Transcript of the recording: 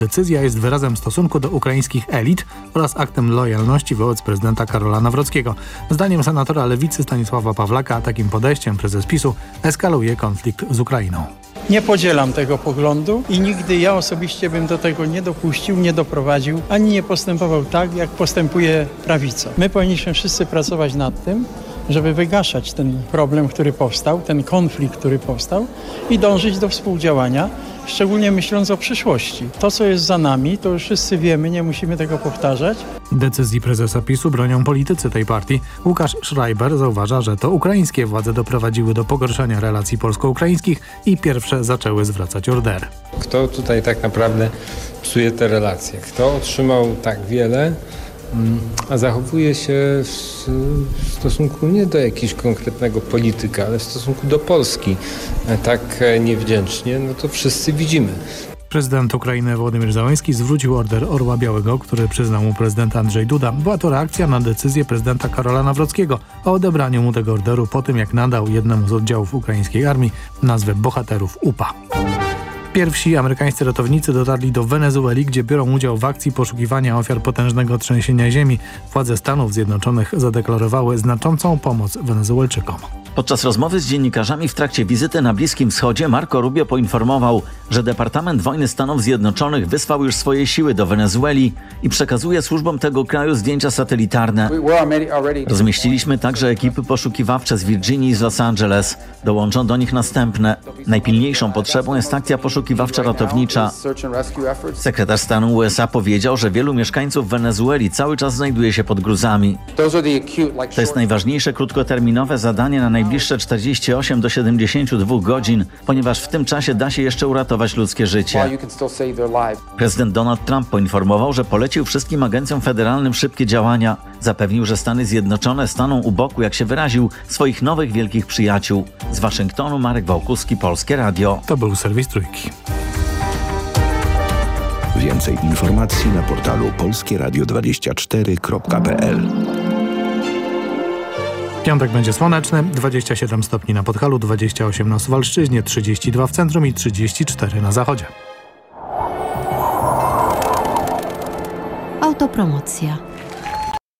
Decyzja jest wyrazem stosunku do ukraińskich elit oraz aktem lojalności wobec prezydenta Karola Nawrockiego. Zdaniem senatora Lewicy Stanisława Pawlaka takim podejściem prezes PiS-u eskaluje konflikt z Ukrainą. Nie podzielam tego poglądu i nigdy ja osobiście bym do tego nie dopuścił, nie doprowadził, ani nie postępował tak, jak postępuje prawica. My powinniśmy wszyscy pracować nad tym, żeby wygaszać ten problem, który powstał, ten konflikt, który powstał i dążyć do współdziałania, szczególnie myśląc o przyszłości. To, co jest za nami, to już wszyscy wiemy, nie musimy tego powtarzać. Decyzji prezesa PiS-u bronią politycy tej partii. Łukasz Schreiber zauważa, że to ukraińskie władze doprowadziły do pogorszenia relacji polsko-ukraińskich i pierwsze zaczęły zwracać ordery. Kto tutaj tak naprawdę psuje te relacje? Kto otrzymał tak wiele, a zachowuje się w stosunku nie do jakiegoś konkretnego polityka, ale w stosunku do Polski tak niewdzięcznie, no to wszyscy widzimy. Prezydent Ukrainy Wołodymyr Zełenski zwrócił order Orła Białego, który przyznał mu prezydent Andrzej Duda. Była to reakcja na decyzję prezydenta Karola Nawrockiego o odebraniu mu tego orderu po tym, jak nadał jednemu z oddziałów ukraińskiej armii nazwę bohaterów UPA. Pierwsi amerykańscy ratownicy dotarli do Wenezueli, gdzie biorą udział w akcji poszukiwania ofiar potężnego trzęsienia ziemi. Władze Stanów Zjednoczonych zadeklarowały znaczącą pomoc Wenezuelczykom. Podczas rozmowy z dziennikarzami w trakcie wizyty na Bliskim Wschodzie Marco Rubio poinformował, że Departament Wojny Stanów Zjednoczonych wysłał już swoje siły do Wenezueli i przekazuje służbom tego kraju zdjęcia satelitarne. Rozmieściliśmy także ekipy poszukiwawcze z Virginii i z Los Angeles. Dołączą do nich następne. Najpilniejszą potrzebą jest akcja poszukiwawcza ratownicza. Sekretarz stanu USA powiedział, że wielu mieszkańców Wenezueli cały czas znajduje się pod gruzami. To jest najważniejsze krótkoterminowe zadanie na najbliższe 48 do 72 godzin, ponieważ w tym czasie da się jeszcze uratować ludzkie życie. Prezydent Donald Trump poinformował, że polecił wszystkim agencjom federalnym szybkie działania. Zapewnił, że Stany Zjednoczone staną u boku, jak się wyraził, swoich nowych wielkich przyjaciół. Z Waszyngtonu Marek Wałkuski, Polskie Radio. To był serwis Trójki. Więcej informacji na portalu polskieradio24.pl. Piątek będzie słoneczny, 27 stopni na Podhalu, 28 na Suwalszczyźnie, 32 w centrum i 34 na zachodzie. Autopromocja.